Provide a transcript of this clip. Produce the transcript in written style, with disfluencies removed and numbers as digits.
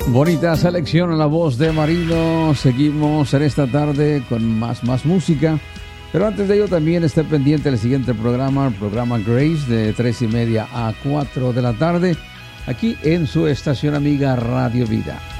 Bonita selección en la voz de Marino. Seguimos en esta tarde con más música. Pero antes de ello también esté pendiente del siguiente programa, el programa Grace, de 3:30 a 4 de la tarde, aquí en su estación amiga Radio Vida.